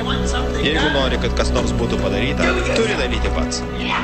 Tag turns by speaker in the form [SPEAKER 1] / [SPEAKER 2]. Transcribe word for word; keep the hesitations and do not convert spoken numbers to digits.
[SPEAKER 1] Jeigu nori, kad kas nors būtų padaryta, turi daryti pats.